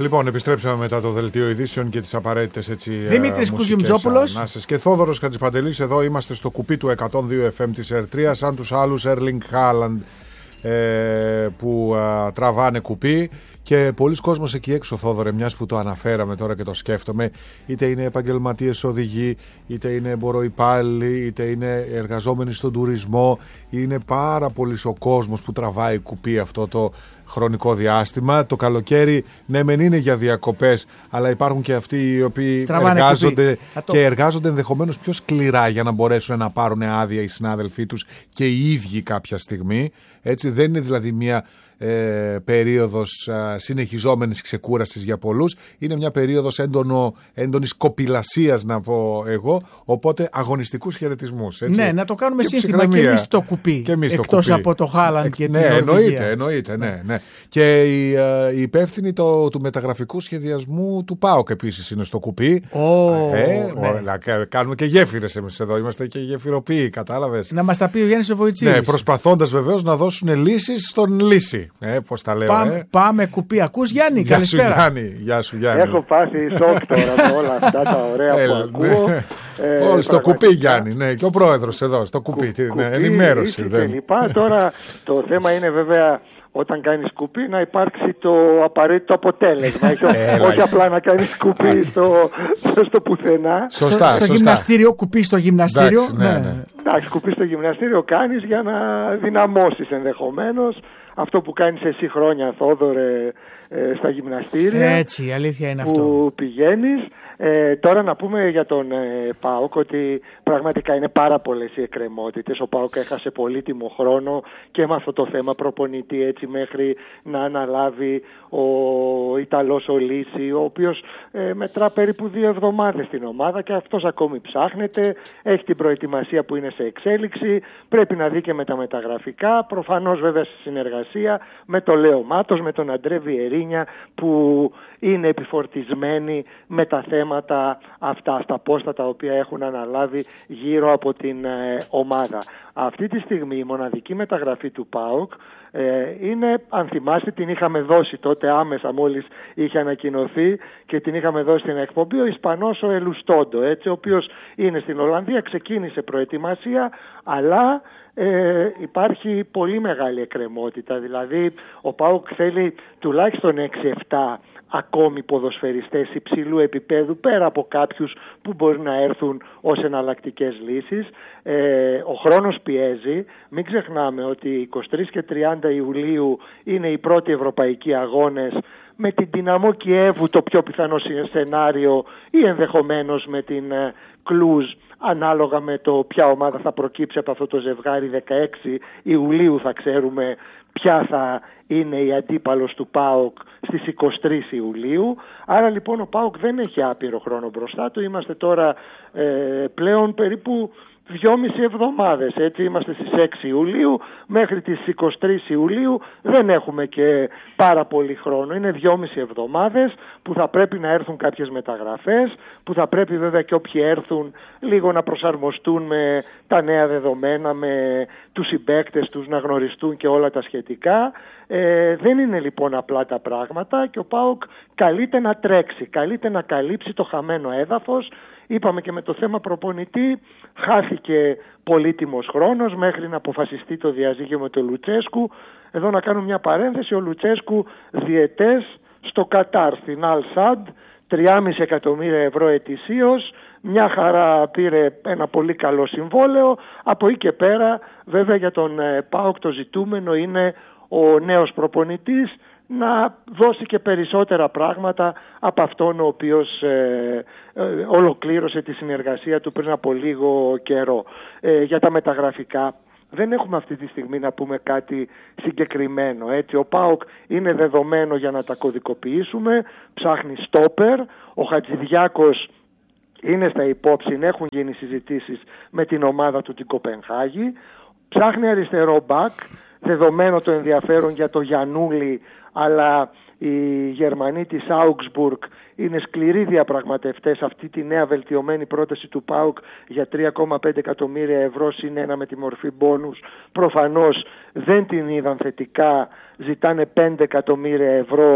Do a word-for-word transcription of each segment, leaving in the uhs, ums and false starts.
Λοιπόν, επιστρέψαμε μετά το δελτίο ειδήσεων και τις απαραίτητες έτσι. Δημήτρης Κουγιουμτζόπουλος. Και Θόδωρος Χατζηπαντελής. Εδώ είμαστε στο κουπί του εκατόν δύο εφ εμ της Ερτρίας, σαν τους άλλους Erling Haaland ε, που α, τραβάνε κουπί. Και πολλοί κόσμος εκεί έξω, Θόδωρε, μιας που το αναφέραμε τώρα και το σκέφτομαι, είτε είναι επαγγελματίες οδηγοί, είτε είναι εμποροϊπάλληλοι, είτε είναι εργαζόμενοι στον τουρισμό. Είναι πάρα πολύς ο κόσμος που τραβάει κουπί αυτό το χρονικό διάστημα. Το καλοκαίρι, ναι, μεν είναι για διακοπές, αλλά υπάρχουν και αυτοί οι οποίοι τραβάνε εργάζονται κουπί. Και εργάζονται ενδεχομένως πιο σκληρά για να μπορέσουν να πάρουν άδεια οι συνάδελφοί τους και οι ίδιοι κάποια στιγμή. Έτσι, δεν είναι δηλαδή μια Ε, περίοδος α, συνεχιζόμενης ξεκούρασης για πολλούς. Είναι μια περίοδος έντονο, έντονης κοπηλασίας, να πω εγώ, οπότε αγωνιστικούς χαιρετισμούς. Έτσι. Ναι, να το κάνουμε σύνθημα και εμείς το κουπί, και εμείς εκτός το κουπί. Από το Χάλαντ και ναι, την Νορβηγία. Εννοείται, εννοείται, ναι, ναι. Και η, α, η υπεύθυνη το, του μεταγραφικού σχεδιασμού του ΠΑΟΚ επίσης είναι στο κουπί. Oh, ε, ναι. Να κάνουμε και γέφυρες εμείς εδώ, είμαστε και γεφυροποιοί, κατάλαβες. Να μας τα πει ο Γιάννης ο Βοητσίδης. Ναι, προσπαθώντας βεβαίως να δώσουν λύσεις στον λύση. Ε, πώς τα λέω, Πάμε, ε. πάμε κουπί. Ακούς, Γιάννη, Γεια καλησπέρα. Σου, Γιάννη. Γεια σου, Γιάννη. Έχω πάθει σοκ τώρα με όλα αυτά τα ωραία Έλα, που ακούω. Ναι. Ε, Όλοι στο κουπί, Γιάννη. Ναι, και ο πρόεδρος εδώ, στο κουπί. Κου, την κουπί, ενημέρωση. Και λοιπά. Τώρα το θέμα είναι βέβαια όταν κάνεις κουπί να υπάρξει το απαραίτητο αποτέλεσμα. Έλα, όχι απλά να κάνεις κουπί στο, στο πουθενά. Σωστά, στο, στο σωστά. γυμναστήριο, κουπί στο γυμναστήριο. Εντάξει, ναι, ναι. Εντάξει, κουπί στο γυμναστήριο κάνεις για να δυναμώσεις ενδεχομένως αυτό που κάνεις εσύ χρόνια, Θόδωρε, ε, στα γυμναστήρια. Έτσι, η αλήθεια είναι που αυτό. Που πηγαίνεις. Ε, τώρα να πούμε για τον ε, ΠΑΟΚ ότι πραγματικά είναι πάρα πολλές οι εκκρεμότητες. Ο ΠΑΟΚ έχασε πολύτιμο χρόνο και με αυτό το θέμα προπονητή, έτσι, μέχρι να αναλάβει ο Ιταλός ο Λύση, ο οποίος ε, μετρά περίπου δύο εβδομάδες στην ομάδα και αυτός ακόμη ψάχνεται. Έχει την προετοιμασία που είναι σε εξέλιξη, πρέπει να δει και με τα μεταγραφικά, προφανώς βέβαια στη συνεργασία με τον Λέο Μάτος, με τον Αντρέ Βιερίνια, που είναι επιφορτισμένοι με τα θέματα αυτά, στα πόστα τα οποία έχουν αναλάβει γύρω από την ε, ομάδα. Αυτή τη στιγμή η μοναδική μεταγραφή του ΠΑΟΚ ε, είναι, αν θυμάστε, την είχαμε δώσει τότε άμεσα μόλις είχε ανακοινωθεί και την είχαμε δώσει στην εκπομπή, ο Ισπανός ο Ελουστόντο, έτσι, ο οποίος είναι στην Ολλανδία, ξεκίνησε προετοιμασία, αλλά Ε, υπάρχει πολύ μεγάλη εκκρεμότητα. Δηλαδή ο ΠΑΟΚ θέλει τουλάχιστον έξι επτά ακόμη ποδοσφαιριστές υψηλού επίπεδου, πέρα από κάποιους που μπορεί να έρθουν ως εναλλακτικές λύσεις. Ε, ο χρόνος πιέζει. Μην ξεχνάμε ότι είκοσι τρεις και τριάντα Ιουλίου είναι οι πρώτοι ευρωπαϊκοί αγώνες, με την Δυναμό Κιέβου το πιο πιθανό σενάριο, ή ενδεχομένως με την Κλουζ, ανάλογα με το ποια ομάδα θα προκύψει από αυτό το ζευγάρι. Δεκαέξι Ιουλίου θα ξέρουμε ποια θα είναι η αντίπαλος του ΠΑΟΚ στις είκοσι τρεις Ιουλίου. Άρα λοιπόν ο ΠΑΟΚ δεν έχει άπειρο χρόνο μπροστά του. Είμαστε τώρα ε, πλέον περίπου δυόμιση εβδομάδες, έτσι, είμαστε στις έξι Ιουλίου, μέχρι τις είκοσι τρεις Ιουλίου δεν έχουμε και πάρα πολύ χρόνο. Είναι δυόμιση εβδομάδες που θα πρέπει να έρθουν κάποιες μεταγραφές, που θα πρέπει βέβαια και όποιοι έρθουν λίγο να προσαρμοστούν με τα νέα δεδομένα, με τους συμπαίκτες τους, να γνωριστούν και όλα τα σχετικά. Ε, δεν είναι λοιπόν απλά τα πράγματα και ο ΠΑΟΚ καλείται να τρέξει, καλείται να καλύψει το χαμένο έδαφος. Είπαμε και με το θέμα προπονητή, χάθηκε πολύτιμος χρόνος μέχρι να αποφασιστεί το διαζύγιο με τον Λουτσέσκου. Εδώ να κάνω μια παρένθεση, ο Λουτσέσκου διαιτές στο Κατάρ, στην Αλ Σαντ, τριάμισι εκατομμύρια ευρώ ετησίως, μια χαρά, πήρε ένα πολύ καλό συμβόλαιο. Από εκεί και πέρα βέβαια για τον ΠΑΟΚ το ζητούμενο είναι ο νέος προπονητής να δώσει και περισσότερα πράγματα από αυτόν ο οποίος ε, ε, ολοκλήρωσε τη συνεργασία του πριν από λίγο καιρό. Ε, για τα μεταγραφικά δεν έχουμε αυτή τη στιγμή να πούμε κάτι συγκεκριμένο. Έτσι. Ο ΠΑΟΚ είναι δεδομένο για να τα κωδικοποιήσουμε, ψάχνει στόπερ, ο Χατζηδιάκος είναι στα υπόψη, έχουν γίνει συζητήσεις με την ομάδα του την Κοπενχάγη, ψάχνει αριστερό μπακ, δεδομένο το ενδιαφέρον για το Γιαννούλη, αλλά οι Γερμανοί της Augsburg είναι σκληροί διαπραγματευτές. Αυτή τη νέα βελτιωμένη πρόταση του ΠΑΟΚ για τρία κόμμα πέντε εκατομμύρια ευρώ συν ένα με τη μορφή μπόνους προφανώς δεν την είδαν θετικά, ζητάνε πέντε εκατομμύρια ευρώ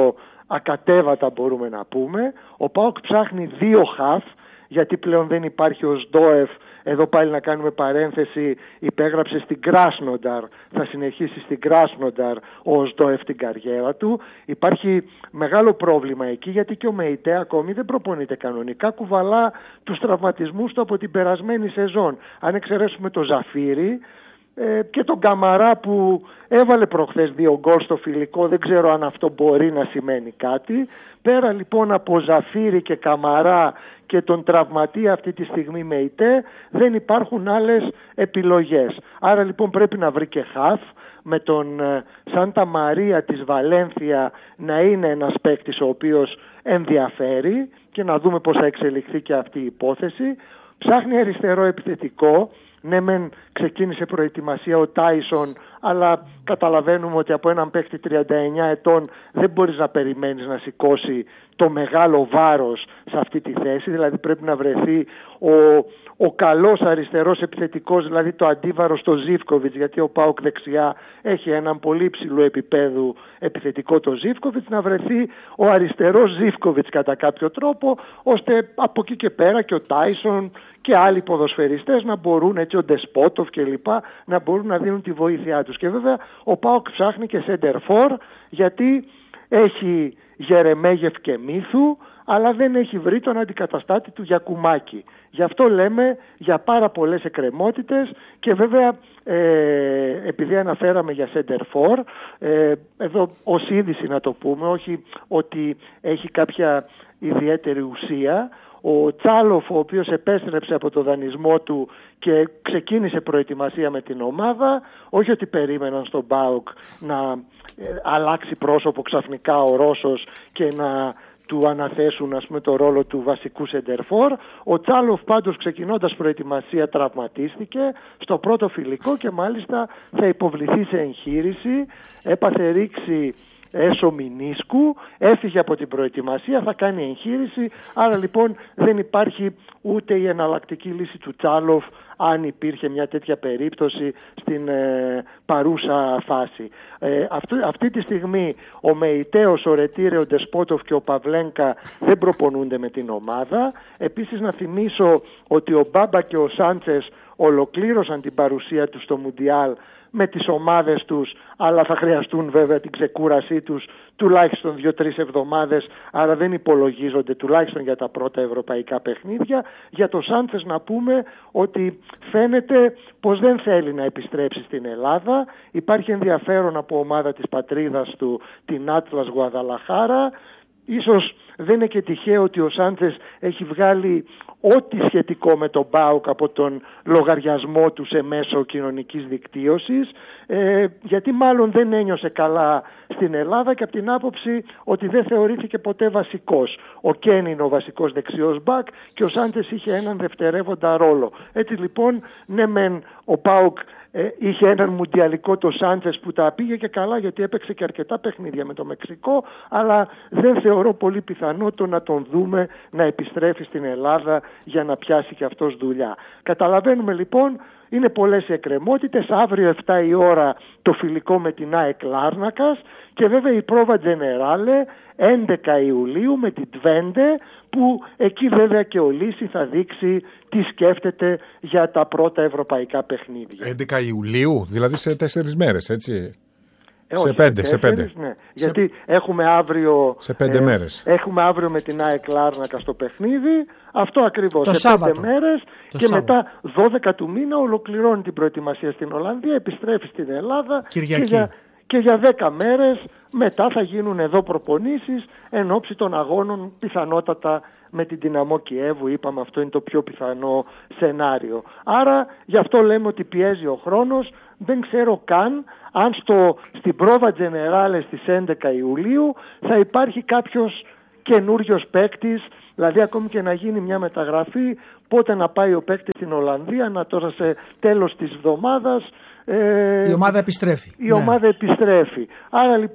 ακατέβατα μπορούμε να πούμε. Ο ΠΑΟΚ ψάχνει δύο χαφ, γιατί πλέον δεν υπάρχει ο Σντόεφ. Εδώ πάλι να κάνουμε παρένθεση, υπέγραψε στην Κράσνονταρ, θα συνεχίσει στην Κράσνονταρ ο Σντόεφ την καριέρα του. Υπάρχει μεγάλο πρόβλημα εκεί, γιατί και ο ΜΕΙΤΕ ακόμη δεν προπονείται κανονικά, κουβαλά τους τραυματισμούς του από την περασμένη σεζόν. Αν εξαιρέσουμε το Ζαφύρι ε, και τον Καμαρά που έβαλε προχθές δύο γκολ στο φιλικό, δεν ξέρω αν αυτό μπορεί να σημαίνει κάτι. Πέρα λοιπόν από Ζαφύρι και Καμαρά και τον τραυματία αυτή τη στιγμή με ΙΤΕ, δεν υπάρχουν άλλες επιλογές. Άρα λοιπόν πρέπει να βρει και χαφ, με τον Σάντα Μαρία της Βαλένθια να είναι ένας παίκτης ο οποίος ενδιαφέρει, και να δούμε πώς θα εξελιχθεί και αυτή η υπόθεση. Ψάχνει αριστερό επιθετικό. Ναι, μεν ξεκίνησε προετοιμασία ο Τάισον, αλλά καταλαβαίνουμε ότι από έναν παίκτη τριάντα εννιά ετών δεν μπορείς να περιμένεις να σηκώσει το μεγάλο βάρος σε αυτή τη θέση. Δηλαδή πρέπει να βρεθεί ο, ο καλός αριστερός επιθετικός, δηλαδή το αντίβαρο στο Ζίβκοβιτς, γιατί ο ΠΑΟΚ δεξιά έχει έναν πολύ ψηλό επίπεδου επιθετικό το Ζίβκοβιτς, να βρεθεί ο αριστερός Ζίβκοβιτς κατά κάποιο τρόπο, ώστε από εκεί και πέρα και ο Τάισον και άλλοι ποδοσφαιριστές να μπορούν, έτσι ο Ντεσπότοφ και λοιπά, να μπορούν να δίνουν τη βοήθειά τους. Και βέβαια ο ΠΑΟΚ ψάχνει και center for, γιατί έχει Γερεμέγεφ και Μίθου, αλλά δεν έχει βρει τον αντικαταστάτη του Γιακουμάκη. Γι' αυτό λέμε για πάρα πολλές εκκρεμότητες. Και βέβαια ε, επειδή αναφέραμε για center for, ε, εδώ ως είδηση να το πούμε, όχι ότι έχει κάποια ιδιαίτερη ουσία, ο Τσάλοφ, ο οποίος επέστρεψε από το δανεισμό του και ξεκίνησε προετοιμασία με την ομάδα, όχι ότι περίμεναν στον ΠΑΟΚ να ε, αλλάξει πρόσωπο ξαφνικά ο Ρώσος και να του αναθέσουν, ας πούμε, το ρόλο του βασικού σεντερφόρ. Ο Τσάλοφ πάντως ξεκινώντας προετοιμασία τραυματίστηκε στο πρώτο φιλικό και μάλιστα θα υποβληθεί σε εγχείρηση, έπαθε ρήξη έσω μηνίσκου, έφυγε από την προετοιμασία, θα κάνει εγχείρηση. Άρα λοιπόν δεν υπάρχει ούτε η εναλλακτική λύση του Τσάλοφ, αν υπήρχε μια τέτοια περίπτωση στην ε, παρούσα φάση. Ε, αυτή, αυτή τη στιγμή ο Μεϊτέος, ο Ρετήρε, ο Ντεσπότοφ και ο Παυλένκα δεν προπονούνται με την ομάδα. Επίσης να θυμίσω ότι ο Μπάμπα και ο Σάντσες ολοκλήρωσαν την παρουσία τους στο Μουντιάλ με τις ομάδες τους, αλλά θα χρειαστούν βέβαια την ξεκούρασή τους τουλάχιστον δύο-τρεις εβδομάδες, άρα δεν υπολογίζονται τουλάχιστον για τα πρώτα ευρωπαϊκά παιχνίδια. Για το Σάντσες να πούμε ότι φαίνεται πως δεν θέλει να επιστρέψει στην Ελλάδα. Υπάρχει ενδιαφέρον από ομάδα της πατρίδας του, την Άτλας Γουαδαλαχάρα. Ίσως δεν είναι και τυχαίο ότι ο Σάντσες έχει βγάλει ό,τι σχετικό με τον ΠΑΟΚ από τον λογαριασμό του σε μέσο κοινωνικής δικτύωσης, ε, γιατί μάλλον δεν ένιωσε καλά στην Ελλάδα και από την άποψη ότι δεν θεωρήθηκε ποτέ βασικός. Ο Κέν είναι ο βασικός δεξιός μπακ και ο Σάντσες είχε έναν δευτερεύοντα ρόλο. Έτσι λοιπόν, ναι μεν ο ΠΑΟΚ Ε, είχε έναν μουντιαλικό το Σάντσες που τα πήγε και καλά, γιατί έπαιξε και αρκετά παιχνίδια με το Μεξικό, αλλά δεν θεωρώ πολύ πιθανό το να τον δούμε να επιστρέφει στην Ελλάδα για να πιάσει και αυτός δουλειά. Καταλαβαίνουμε λοιπόν, είναι πολλές οι εκκρεμότητες. Αύριο επτά η ώρα το φιλικό με την ΑΕΚ Λάρνακας και βέβαια η πρόβα Τζενεράλε έντεκα Ιουλίου με την Τβέντε, που εκεί βέβαια και ο Λύση θα δείξει τι σκέφτεται για τα πρώτα ευρωπαϊκά παιχνίδια. έντεκα Ιουλίου, δηλαδή σε τέσσερις μέρες, έτσι. Ε, σε όχι, πέντε, σε, σε πέντε. Ναι. Σε... Γιατί έχουμε αύριο, σε πέντε ε, μέρες. Έχουμε αύριο με την ΑΕΚ Λάρνακα στο παιχνίδι, αυτό ακριβώς, το σε Σάββατο. πέντε μέρες το και Σάββατο. μετά δώδεκα του μήνα ολοκληρώνει την προετοιμασία στην Ολλανδία, επιστρέφει στην Ελλάδα Κυριακή. και για, και για δέκα μέρες μετά θα γίνουν εδώ προπονήσεις εν ώψη των αγώνων, πιθανότατα με την Δυναμό Κιέβου. Είπαμε αυτό είναι το πιο πιθανό σενάριο. Άρα γι' αυτό λέμε ότι πιέζει ο χρόνος. Δεν ξέρω καν αν στο, στην πρόβα Τζενεράλε στις έντεκα Ιουλίου θα υπάρχει κάποιος καινούριος παίκτης, δηλαδή ακόμη και να γίνει μια μεταγραφή, πότε να πάει ο παίκτης στην Ολλανδία, να τώρα σε τέλος της εβδομάδας Ε, η ομάδα επιστρέφει. Η ναι. ομάδα επιστρέφει. Άρα λοιπόν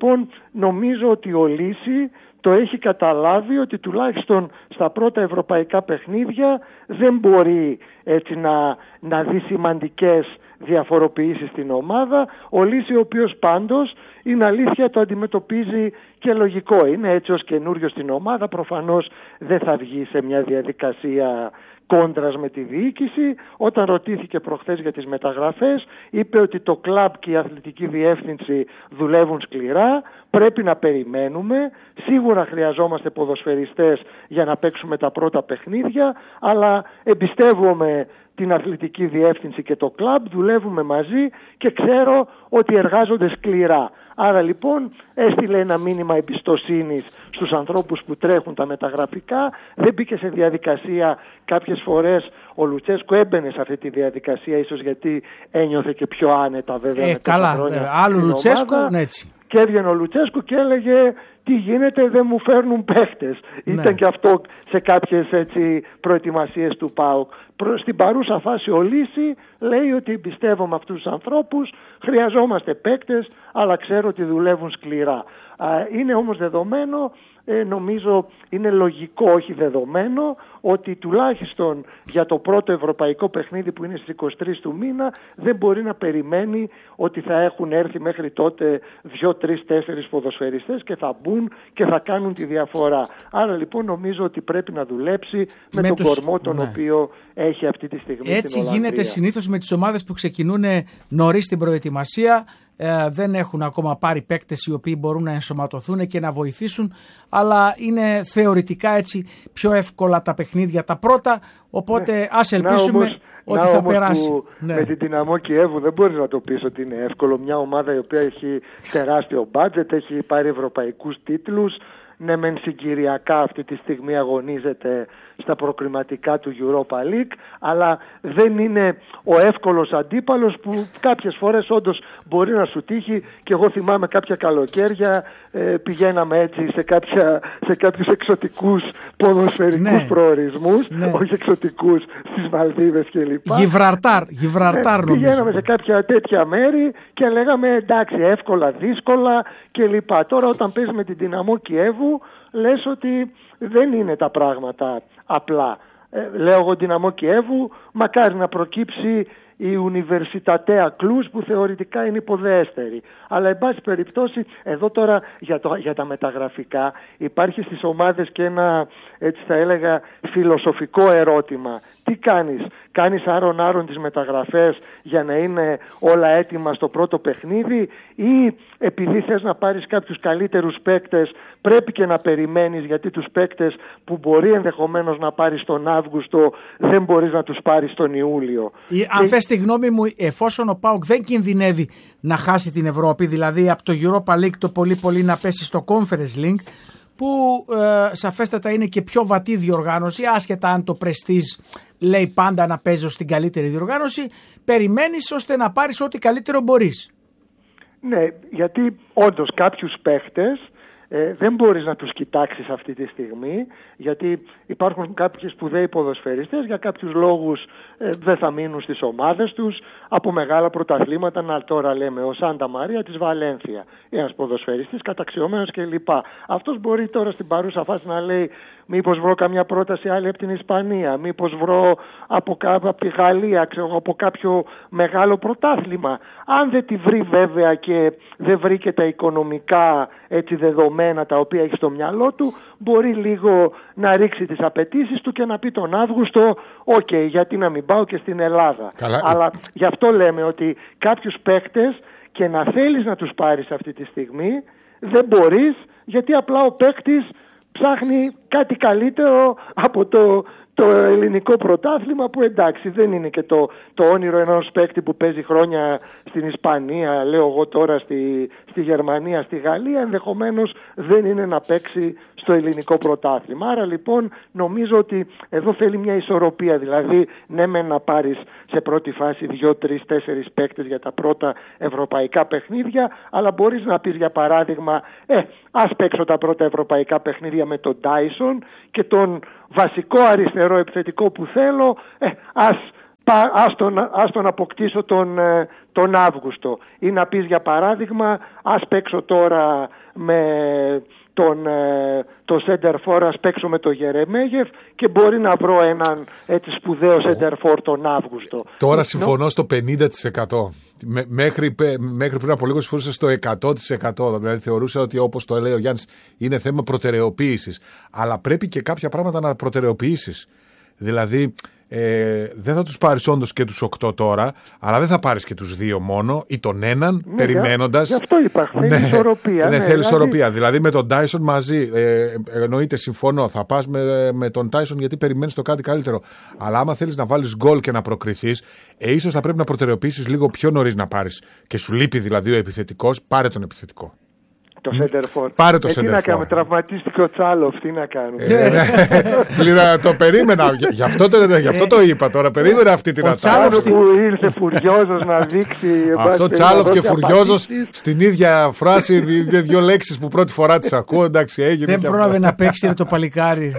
νομίζω ότι ο Λύση το έχει καταλάβει ότι τουλάχιστον στα πρώτα ευρωπαϊκά παιχνίδια δεν μπορεί έτσι να, να δει σημαντικές διαφοροποιήσεις στην ομάδα. Ο Λύση, ο οποίος πάντως είναι αλήθεια το αντιμετωπίζει και λογικό. Είναι έτσι ως καινούριος στην ομάδα, προφανώς δεν θα βγει σε μια διαδικασία κόντρας με τη διοίκηση. Όταν ρωτήθηκε προχθές για τις μεταγραφές, είπε ότι το κλαμπ και η αθλητική διεύθυνση δουλεύουν σκληρά, πρέπει να περιμένουμε, σίγουρα χρειαζόμαστε ποδοσφαιριστές για να παίξουμε τα πρώτα παιχνίδια, αλλά εμπιστεύομαι την αθλητική διεύθυνση και το κλαμπ, δουλεύουμε μαζί και ξέρω ότι εργάζονται σκληρά. Άρα λοιπόν έστειλε ένα μήνυμα εμπιστοσύνης στους ανθρώπους που τρέχουν τα μεταγραφικά, δεν μπήκε σε διαδικασία. Κάποιες φορές ο Λουτσέσκου έμπαινε σε αυτή τη διαδικασία, ίσως γιατί ένιωθε και πιο άνετα βέβαια. Ε, καλά, άλλο Λουτσέσκου, έτσι. Και έβγαινε ο Λουτσέσκου και έλεγε τι γίνεται, δεν μου φέρνουν παίχτες. Ναι. Ήταν και αυτό σε κάποιες έτσι, προετοιμασίες του ΠΑΟΚ. Στην παρούσα φάση ο Λύση λέει ότι εμπιστεύομαι αυτούς τους ανθρώπους, χρειαζόμαστε παίκτες, αλλά ξέρω ότι δουλεύουν σκληρά. Είναι όμως δεδομένο, ε, νομίζω είναι λογικό, όχι δεδομένο, ότι τουλάχιστον για το πρώτο ευρωπαϊκό παιχνίδι που είναι στις είκοσι τρεις του μήνα δεν μπορεί να περιμένει ότι θα έχουν έρθει μέχρι τότε δύο, τρεις, τέσσερις ποδοσφαιριστές και θα μπουν και θα κάνουν τη διαφορά. Άρα λοιπόν νομίζω ότι πρέπει να δουλέψει με, με τον τους... κορμό τον ναι. οποίο έχει αυτή τη στιγμή. Έτσι γίνεται συνήθως με τις ομάδες που ξεκινούν νωρίς την προετοιμασία. Ε, δεν έχουν ακόμα πάρει παίκτες οι οποίοι μπορούν να ενσωματωθούν και να βοηθήσουν, αλλά είναι θεωρητικά έτσι πιο εύκολα τα παιχνίδια τα πρώτα, οπότε ναι. ας ελπίσουμε να, όμως, ότι να, θα όμως περάσει. Που ναι. Με την Δυναμό Κιέβου δεν μπορείς να το πεις ότι είναι εύκολο. Μια ομάδα η οποία έχει τεράστιο μπάτζετ, έχει πάρει ευρωπαϊκούς τίτλους, ναι μεν συγκυριακά αυτή τη στιγμή αγωνίζεται στα προκριματικά του Europa League, αλλά δεν είναι ο εύκολος αντίπαλος που κάποιες φορές όντως μπορεί να σου τύχει. Και εγώ θυμάμαι κάποια καλοκαίρια ε, πηγαίναμε έτσι σε, κάποια, σε κάποιους εξωτικούς ποδοσφαιρικούς ναι. προορισμούς, ναι. όχι εξωτικούς στις Μαλδίβες κλπ. Γιβραλτάρ, Γιβραλτάρ νομίζω. Πηγαίναμε σε κάποια τέτοια μέρη και λέγαμε εντάξει εύκολα, δύσκολα κλπ. Τώρα όταν παίζει με την Δυναμό Κιέβου λες ότι δεν είναι τα πράγματα απλά. Ε, λέω εγώ Δυναμό Κιέβου, μακάρι να προκύψει η Ουνιβερσιτατέα Κλούς που θεωρητικά είναι υποδέστερη. Αλλά εν πάση περιπτώσει εδώ τώρα για, το, για τα μεταγραφικά υπάρχει στις ομάδες και ένα έτσι θα έλεγα φιλοσοφικό ερώτημα. Τι κάνεις, κάνεις άρον άρον τις μεταγραφές για να είναι όλα έτοιμα στο πρώτο παιχνίδι ή επειδή θες να πάρεις κάποιους καλύτερους παίκτες πρέπει και να περιμένεις γιατί τους παίκτες που μπορεί ενδεχομένως να πάρεις τον Αύγουστο δεν μπορείς να τους πάρεις τον Ιούλιο. Ή, αν και... θες τη γνώμη μου, εφόσον ο ΠΑΟΚ δεν κινδυνεύει να χάσει την Ευρώπη, δηλαδή από το Europa League το πολύ πολύ να πέσει στο Conference League, που ε, σαφέστατα είναι και πιο βατή διοργάνωση, άσχετα αν το Prestige λέει πάντα να παίζει στην καλύτερη διοργάνωση, περιμένεις ώστε να πάρεις ό,τι καλύτερο μπορείς. Ναι, γιατί όντως κάποιους παίχτες ε, δεν μπορείς να τους κοιτάξεις αυτή τη στιγμή, γιατί υπάρχουν κάποιοι σπουδαίοι ποδοσφαιριστές, για κάποιους λόγους ε, δεν θα μείνουν στις ομάδες τους, από μεγάλα πρωταθλήματα, να τώρα λέμε ο Σάντα Μαρία της Βαλένθια, ένας ποδοσφαιριστής καταξιωμένος κλπ. Αυτός μπορεί τώρα στην παρούσα φάση να λέει μήπως βρω καμιά πρόταση άλλη από την Ισπανία, μήπως βρω από, από τη Γαλλία, ξέρω, από κάποιο μεγάλο πρωτάθλημα. Αν δεν τη βρει βέβαια και δεν βρει και τα οικονομικά έτσι δεδομένα τα οποία έχει στο μυαλό του, μπορεί λίγο να ρίξει τις απαιτήσεις του και να πει τον Αύγουστο οκ, okay, γιατί να μην πάω και στην Ελλάδα. Καλά. Αλλά γι' αυτό λέμε ότι κάποιους παίκτες και να θέλεις να τους πάρεις αυτή τη στιγμή δεν μπορείς, γιατί απλά ο παίκτης ψάχνει κάτι καλύτερο από το, το ελληνικό πρωτάθλημα, που εντάξει δεν είναι και το, το όνειρο ενός παίκτη που παίζει χρόνια στην Ισπανία, λέω εγώ τώρα στη, στη Γερμανία, στη Γαλλία, ενδεχομένως δεν είναι να παίξει στο ελληνικό πρωτάθλημα. Άρα λοιπόν νομίζω ότι εδώ θέλει μια ισορροπία, δηλαδή ναι με να πάρεις σε πρώτη φάση δύο, τρεις, τέσσερις παίκτες για τα πρώτα ευρωπαϊκά παιχνίδια, αλλά μπορείς να πεις για παράδειγμα ε, ας παίξω τα πρώτα ευρωπαϊκά παιχνίδια με τον Τάισον και τον βασικό αριστερό επιθετικό που θέλω, ε, ας άστον, άστον αποκτήσω τον, τον Αύγουστο. Ή να πεις για παράδειγμα, ας παίξω τώρα με τον, το center for, ας παίξω με τον Γερεμέγεφ και μπορεί να βρω έναν έτσι σπουδαίο center for τον Αύγουστο. Τώρα συμφωνώ στο πενήντα τοις εκατό. Μέχρι, μέχρι πριν από λίγο συμφωνούσα στο εκατό τοις εκατό. Δηλαδή θεωρούσα ότι, όπως το λέει ο Γιάννης, είναι θέμα προτεραιοποίησης. Αλλά πρέπει και κάποια πράγματα να προτεραιοποιήσεις. Δηλαδή, ε, δεν θα τους πάρεις όντως και τους οκτώ τώρα, αλλά δεν θα πάρεις και τους δύο μόνο ή τον έναν, ναι, περιμένοντας. Γι' αυτό είπα, θέλει ναι, ισορροπία. Ναι, ναι, θέλει δηλαδή... ισορροπία. Δηλαδή με τον Τάισον μαζί, ε, εννοείται, συμφωνώ, θα πας με, με τον Τάισον γιατί περιμένεις το κάτι καλύτερο. Αλλά άμα θέλεις να βάλεις γκολ και να προκριθείς, ε, ίσως θα πρέπει να προτεραιοποιήσεις λίγο πιο νωρίς να πάρεις. Και σου λείπει δηλαδή ο επιθετικός, πάρε τον επιθετικό. Το center for. Πάρε το ε, center for. Τι να κάνουμε, τραυματίστηκε ο Τσάλοφ, τι να κάνουμε. Ε, ναι. Το περίμενα, γι' αυτό το, γι αυτό το είπα τώρα, περίμενα αυτή την ατάκα. Ο που ήρθε Φουριόζος να δείξει. Αυτό Τσάλοφ και Φουριόζος στην ίδια φράση, δύο λέξεις που πρώτη φορά τις ακούω, εντάξει, έγινε. Δεν πρόλαβε να παίξει το παλικάρι.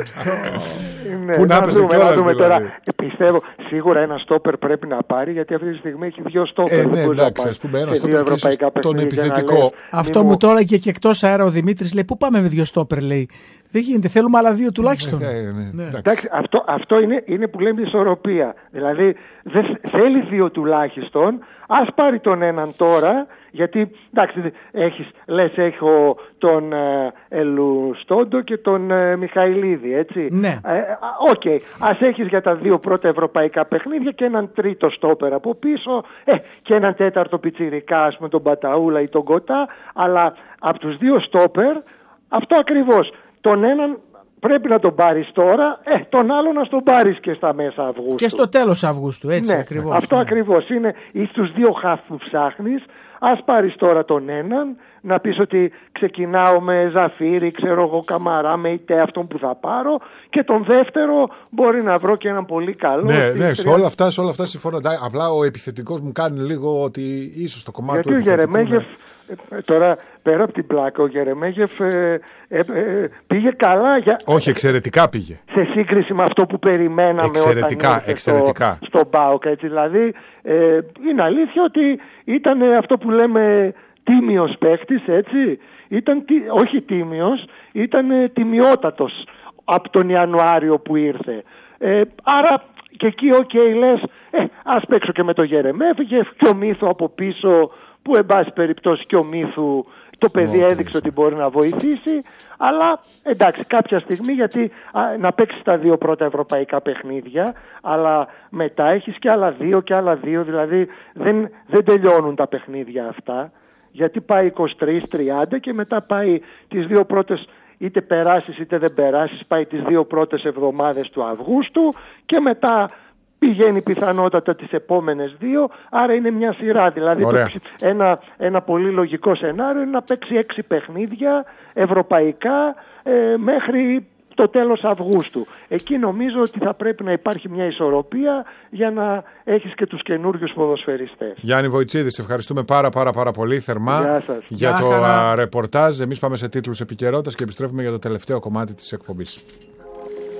Ναι, Πού να έπαιζε κιόλας δηλαδή. Τώρα, πιστεύω σίγουρα ένα στόπερ πρέπει να πάρει, γιατί αυτή τη στιγμή έχει δύο στόπερ. Ε, ναι, εντάξει, ας πούμε ένα στόπερ τον επιθετικό. Αυτό μου τώρα και, και εκτός αέρα ο Δημήτρης λέει, πού πάμε με δύο στόπερ, λέει. Δεν γίνεται, θέλουμε άλλα δύο τουλάχιστον. Ναι, ναι, ναι. Εντάξει, αυτό, αυτό είναι, είναι που λέμε ισορροπία. Δηλαδή δεν θέλει δύο τουλάχιστον, ας πάρει τον έναν τώρα, γιατί εντάξει, έχεις, λες έχω τον ε, Ελουστόντο και τον ε, Μιχαηλίδη, έτσι. Ναι. Οκ, ε, okay. Ας έχεις για τα δύο πρώτα ευρωπαϊκά παιχνίδια και έναν τρίτο στόπερ από πίσω, ε, και έναν τέταρτο πιτσιρικά, ας πούμε τον Μπαταούλα ή τον Κοτά, αλλά από τους δύο στόπερ, αυτό ακριβώς. Τον έναν πρέπει να τον πάρεις τώρα, ε, τον άλλο να τον πάρεις και στα μέσα Αυγούστου. Και στο τέλος Αυγούστου, έτσι, ναι, ακριβώς. Αυτό ναι. ακριβώς είναι. Ή στους δύο χαφ που ψάχνεις, ας πάρεις τώρα τον έναν, να πεις ότι ξεκινάω με Ζαφύρι, ξέρω εγώ Καμαρά, με είτε αυτόν που θα πάρω, και τον δεύτερο μπορεί να βρω και έναν πολύ καλό. Ναι, ναι, σε όλα αυτά, σε όλα αυτά συμφωνώ. Απλά ο επιθετικός μου κάνει λίγο ότι ίσως το κομμάτι γιατί του επιθετικού... Γιατί ο Γερεμέγεφ, ναι. Τώρα πέρα από την πλάκα, ο Γερεμέγεφ ε, ε, ε, πήγε καλά. Για... Όχι, εξαιρετικά πήγε. Σε σύγκριση με αυτό που περιμέναμε εξαιρετικά, όταν ήρθε εξαιρετικά. στο, στον ΠΑΟΚ. Έτσι, δηλαδή, ε, είναι αλήθεια ότι ήταν αυτό που λέμε τίμιος παίχτης, έτσι. Ήταν, όχι τίμιος, ήταν ε, τιμιότατος από τον Ιανουάριο που ήρθε. Ε, άρα και εκεί, οκ, okay, λες, ε, ας παίξω και με το Γερεμέγεφ και ο Μύθου από πίσω, που εν πάση περιπτώσει και ο Μύθου το παιδί okay, έδειξε ότι μπορεί να βοηθήσει, αλλά εντάξει κάποια στιγμή, γιατί α, να παίξεις τα δύο πρώτα ευρωπαϊκά παιχνίδια, αλλά μετά έχεις και άλλα δύο και άλλα δύο, δηλαδή δεν, δεν τελειώνουν τα παιχνίδια αυτά, γιατί πάει είκοσι τρία τριάντα και μετά πάει τις δύο πρώτες, είτε περάσεις είτε δεν περάσεις, πάει τις δύο πρώτες εβδομάδες του Αυγούστου και μετά πηγαίνει πιθανότατα τις επόμενες δύο, άρα είναι μια σειρά. Δηλαδή ένα, ένα πολύ λογικό σενάριο είναι να παίξει έξι παιχνίδια ευρωπαϊκά ε, μέχρι το τέλος Αυγούστου. Εκεί νομίζω ότι θα πρέπει να υπάρχει μια ισορροπία για να έχεις και τους καινούριους ποδοσφαιριστές. Γιάννη Βοητσίδη, σε ευχαριστούμε πάρα πάρα πάρα πολύ θερμά Γεια σας. για Γεια το χαρά. ρεπορτάζ. Εμείς πάμε σε τίτλους επικαιρότητας και επιστρέφουμε για το τελευταίο κομμάτι της εκπομπής.